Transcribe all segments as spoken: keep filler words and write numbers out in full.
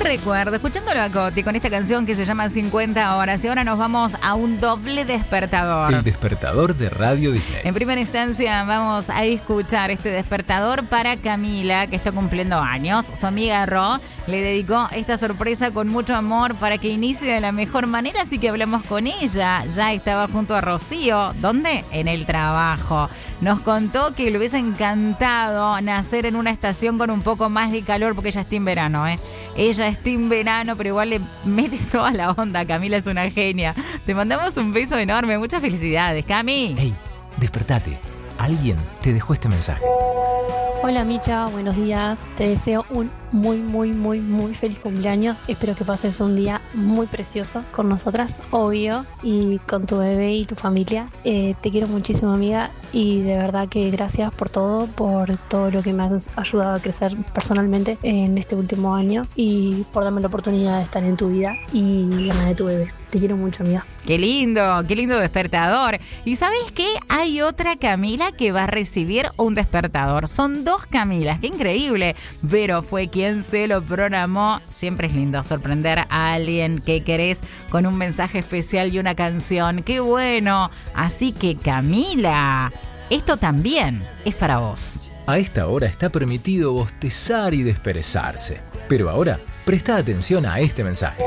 recuerdo, escuchándolo a Coti con esta canción que se llama cincuenta horas, y ahora nos vamos a un doble despertador. El despertador de Radio Disney. En primera instancia vamos a escuchar este despertador para Camila, que está cumpliendo años. Su amiga Ro le dedicó esta sorpresa con mucho amor para que inicie de la mejor manera, así que hablamos con ella. Ya estaba junto a Rocío. ¿Dónde? En el trabajo. Nos contó que le hubiese encantado nacer en una estación con un poco más de calor, porque ella está en verano, ¿eh? Ella está en verano, pero igual le mete toda la onda. Camila es una genia. Te mandamos un beso enorme. Muchas felicidades, Cami. Hey, despertate. Alguien te dejó este mensaje. Hola Micha, buenos días. Te deseo un muy, muy, muy, muy feliz cumpleaños. Espero que pases un día muy precioso con nosotras, obvio, y con tu bebé y tu familia. Eh, te quiero muchísimo, amiga, y de verdad que gracias por todo, por todo lo que me has ayudado a crecer personalmente en este último año y por darme la oportunidad de estar en tu vida y en la de tu bebé. Te quiero mucho, amiga. Qué lindo, qué lindo despertador. ¿Y sabes qué? Hay otra Camila que va a recibir un despertador. Son dos Camilas, qué increíble. Vero fue quien se lo programó. Siempre es lindo sorprender a alguien que querés con un mensaje especial y una canción. ¡Qué bueno! Así que Camila, esto también es para vos. A esta hora está permitido bostezar y desperezarse. Pero ahora, presta atención a este mensaje.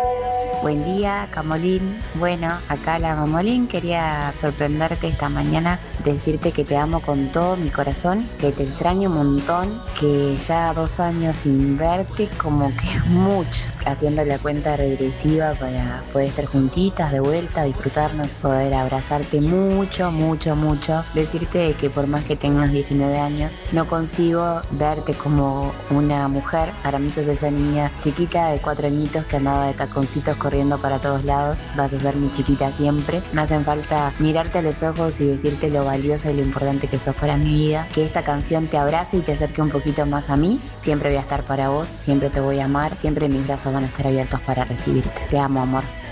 Buen día, Camolín. Bueno, acá la Mamolín quería sorprenderte esta mañana, decirte que te amo con todo mi corazón, que te extraño un montón, que ya dos años sin verte como que es mucho, haciendo la cuenta regresiva para poder estar juntitas de vuelta, disfrutarnos, poder abrazarte mucho, mucho, mucho, decirte que por más que tengas diecinueve años, no consigo verte como una mujer. Para mí sos esa niña chiquita de cuatro añitos que andaba de taconcitos corriendo para todos lados. Vas a ser mi chiquita siempre. Me hacen falta mirarte a los ojos y decirte lo valiosa y lo importante que sos para mi vida. Que esta canción te abrace y te acerque un poquito más a mí. Siempre voy a estar para vos, siempre te voy a amar, siempre mis brazos van a estar abiertos para recibirte. Te amo, amor.